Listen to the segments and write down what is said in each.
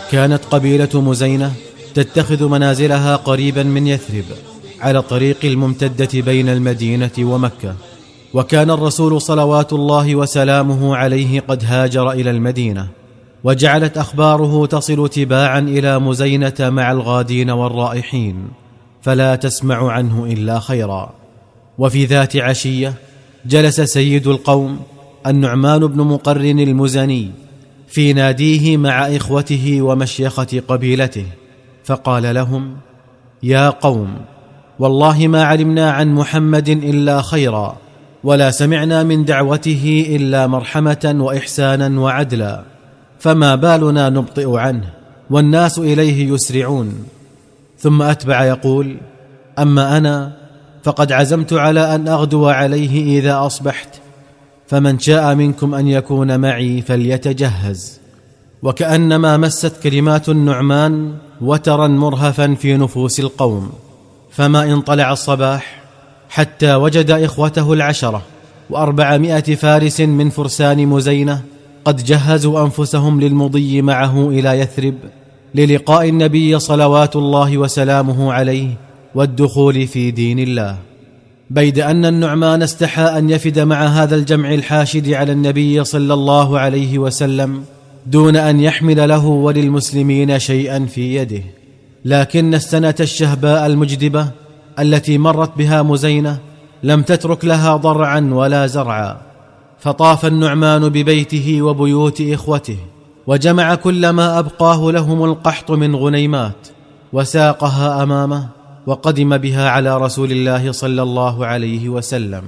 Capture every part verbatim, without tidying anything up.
كانت قبيلة مزينة تتخذ منازلها قريبا من يثرب على الطريق الممتدة بين المدينة ومكة، وكان الرسول صلوات الله وسلامه عليه قد هاجر إلى المدينة، وجعلت أخباره تصل تباعا إلى مزينة مع الغادين والرائحين، فلا تسمع عنه إلا خيرا. وفي ذات عشية جلس سيد القوم النعمان بن مقرن المزني في ناديه مع إخوته ومشيخة قبيلته، فقال لهم: يا قوم، والله ما علمنا عن محمد إلا خيرا، ولا سمعنا من دعوته إلا مرحمة وإحسانا وعدلا، فما بالنا نبطئ عنه والناس إليه يسرعون. ثم أتبع يقول: أما أنا فقد عزمت على أن أغدو عليه إذا أصبحت، فمن شاء منكم أن يكون معي فليتجهز. وكأنما مست كلمات النعمان وترا مرهفا في نفوس القوم، فما إن طلع الصباح حتى وجد إخوته العشرة وأربعمائة فارس من فرسان مزينة قد جهزوا أنفسهم للمضي معه إلى يثرب للقاء النبي صلوات الله وسلامه عليه والدخول في دين الله، بيد أن النعمان استحى أن يفد مع هذا الجمع الحاشد على النبي صلى الله عليه وسلم دون أن يحمل له وللمسلمين شيئا في يده. لكن السنة الشهباء المجدبة التي مرت بها مزينة لم تترك لها ضرعا ولا زرعا، فطاف النعمان ببيته وبيوت إخوته، وجمع كل ما أبقاه لهم القحط من غنيمات وساقها أمامه، وقدم بها على رسول الله صلى الله عليه وسلم،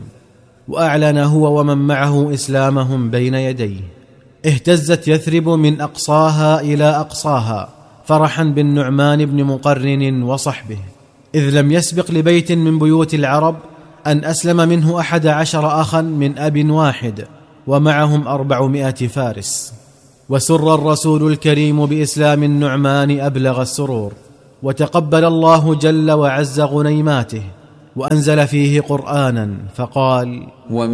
وأعلن هو ومن معه إسلامهم بين يديه. اهتزت يثرب من أقصاها إلى أقصاها فرحا بالنعمان بن مقرن وصحبه، إذ لم يسبق لبيت من بيوت العرب أن أسلم منه أحد عشر أخا من أب واحد، ومعهم أربعمائة فارس. وسر الرسول الكريم بإسلام النعمان أبلغ السرور، وتقبل الله جل وعز غنيماته، وأنزل فيه قرآنا فقال: